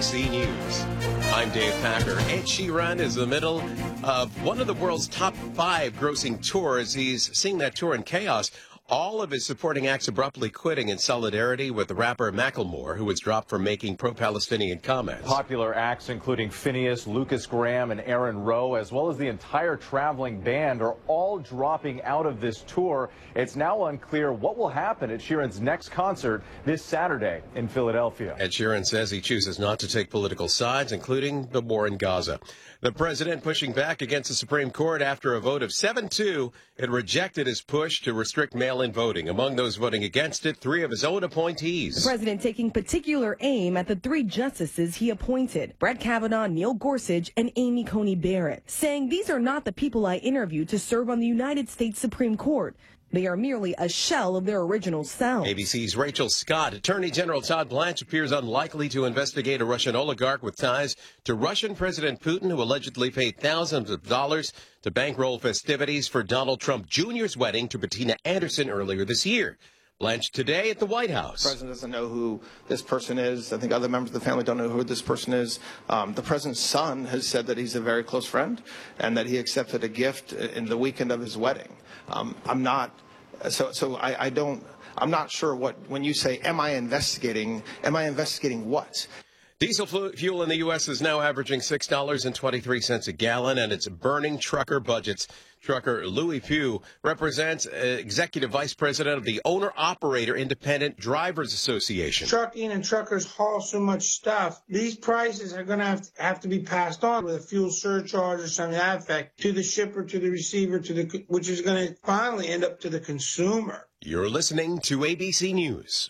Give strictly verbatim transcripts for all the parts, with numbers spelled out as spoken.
C News. I'm Dave Packer. Ed Sheeran is in the middle of one of the world's top five grossing tours. He's seeing that tour in chaos. All of his supporting acts abruptly quitting in solidarity with the rapper Macklemore, who was dropped for making pro-Palestinian comments. Popular acts including Phineas, Lucas Graham, and Aaron Rowe, as well as the entire traveling band, are all dropping out of this tour. It's now unclear what will happen at Sheeran's next concert this Saturday in Philadelphia. Ed Sheeran says he chooses not to take political sides, including the war in Gaza. The president pushing back against the Supreme Court after a vote of seven two. It rejected his push to restrict mail-in voting. Among those voting against it, three of his own appointees. The president taking particular aim at the three justices he appointed, Brett Kavanaugh, Neil Gorsuch, and Amy Coney Barrett, saying these are not the people I interviewed to serve on the United States Supreme Court. They are merely a shell of their original selves. A B C's Rachel Scott. Attorney General Todd Blanche appears unlikely to investigate a Russian oligarch with ties to Russian President Putin, who allegedly paid thousands of dollars to bankroll festivities for Donald Trump Junior's wedding to Bettina Anderson earlier this year. Blanche today at the White House. The president doesn't know who this person is. I think other members of the family don't know who this person is. Um, the president's son has said that he's a very close friend and that he accepted a gift in the weekend of his wedding. Um, I'm not, so so I, I don't, I'm not sure what, when you say, am I investigating, am I investigating what? Diesel fuel in the U S is now averaging six dollars and twenty-three cents a gallon, and it's burning trucker budgets. Trucker Louis Pugh represents uh, Executive Vice President of the Owner-Operator Independent Drivers Association. Trucking and truckers haul so much stuff. These prices are going to have to have to be passed on with a fuel surcharge or something to that effect to the shipper, to the receiver, to the which is going to finally end up to the consumer. You're listening to A B C News.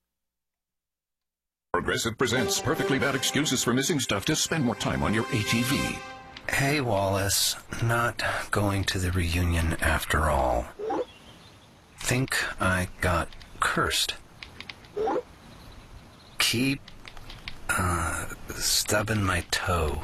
Progressive presents Perfectly Bad Excuses for Missing Stuff to spend more time on your A T V. Hey, Wallace, not going to the reunion after all. Think I got cursed. Keep, uh, stubbing my toe.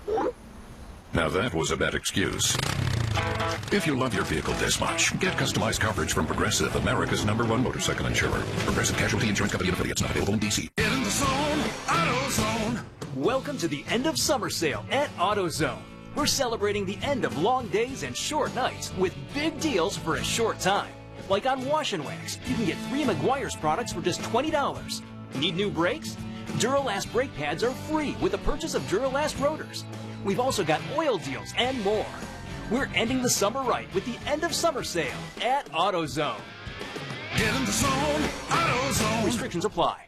Now that was a bad excuse. If you love your vehicle this much, get customized coverage from Progressive, America's number one motorcycle insurer. Progressive Casualty Insurance Company and affiliates, not available in D C. Get in the zone, AutoZone. Welcome to the end of summer sale at AutoZone. We're celebrating the end of long days and short nights with big deals for a short time. Like on Wash and Wax, you can get three Meguiar's products for just twenty dollars. Need new brakes? Duralast brake pads are free with the purchase of Duralast rotors. We've also got oil deals and more. We're ending the summer right with the end of summer sale at AutoZone. Get in the zone, AutoZone. Restrictions apply.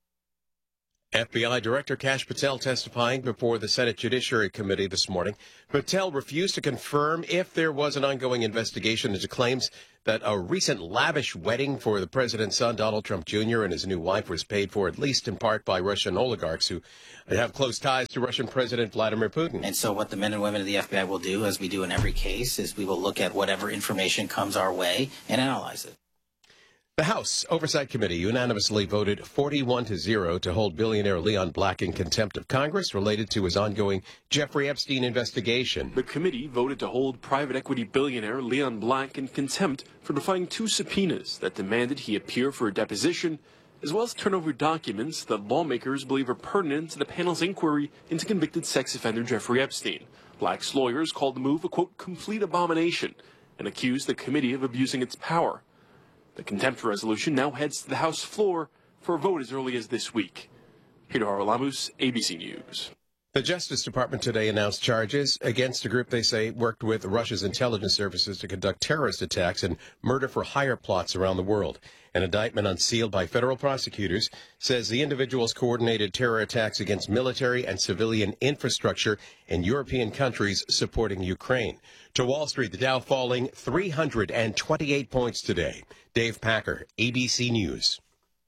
F B I Director Kash Patel testifying before the Senate Judiciary Committee this morning. Patel refused to confirm if there was an ongoing investigation into claims that a recent lavish wedding for the president's son, Donald Trump Junior, and his new wife was paid for, at least in part, by Russian oligarchs who have close ties to Russian President Vladimir Putin. And so what the men and women of the F B I will do, as we do in every case, is we will look at whatever information comes our way and analyze it. The House Oversight Committee unanimously voted forty-one to zero to hold billionaire Leon Black in contempt of Congress related to his ongoing Jeffrey Epstein investigation. The committee voted to hold private equity billionaire Leon Black in contempt for defying two subpoenas that demanded he appear for a deposition, as well as turn over documents that lawmakers believe are pertinent to the panel's inquiry into convicted sex offender Jeffrey Epstein. Black's lawyers called the move a, quote, complete abomination and accused the committee of abusing its power. The contempt resolution now heads to the House floor for a vote as early as this week. Peter Haralamus, A B C News. The Justice Department today announced charges against a group they say worked with Russia's intelligence services to conduct terrorist attacks and murder-for-hire plots around the world. An indictment unsealed by federal prosecutors says the individuals coordinated terror attacks against military and civilian infrastructure in European countries supporting Ukraine. To Wall Street, the Dow falling three hundred twenty-eight points today. Dave Packer, A B C News.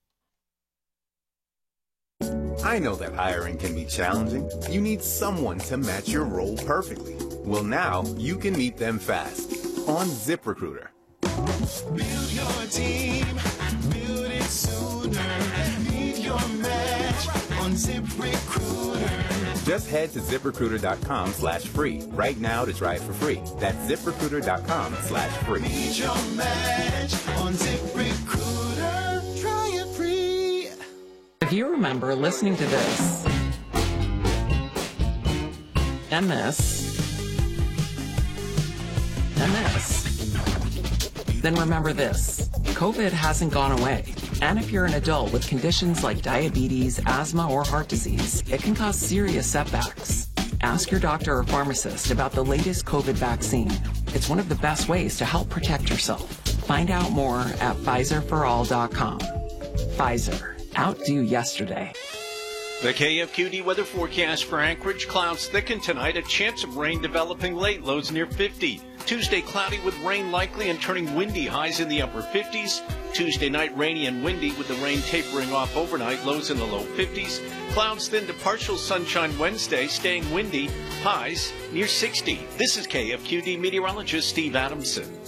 I know that hiring can be challenging. You need someone to match your role perfectly. Well, now you can meet them fast on ZipRecruiter. Build your team, build it sooner. Meet your match on ZipRecruiter. Just head to ZipRecruiter.com slash free right now to try it for free. That's ZipRecruiter.com slash free. Meet your match on ZipRecruiter. Try it free. If you remember listening to this, and this, and this. Then remember this, COVID hasn't gone away. And if you're an adult with conditions like diabetes, asthma, or heart disease, it can cause serious setbacks. Ask your doctor or pharmacist about the latest COVID vaccine. It's one of the best ways to help protect yourself. Find out more at Pfizer for all dot com. Pfizer, outdo yesterday. The K F Q D weather forecast for Anchorage: clouds thicken tonight, a chance of rain developing late, lows near fifty. Tuesday cloudy with rain likely and turning windy, highs in the upper fifties. Tuesday night rainy and windy with the rain tapering off overnight, lows in the low fifties. Clouds thin to partial sunshine Wednesday, staying windy, highs near sixty. This is K F Q D meteorologist Steve Adamson.